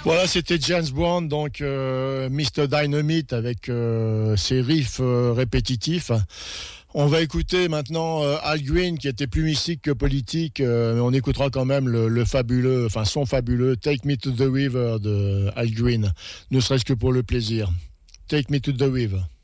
Voilà, c'était James Brown, donc Mr. Dynamite avec ses riffs répétitifs. On va écouter maintenant Al Green, qui était plus mystique que politique, mais on écoutera quand même son fabuleux Take Me to the River de Al Green, ne serait-ce que pour le plaisir. Take Me to the River.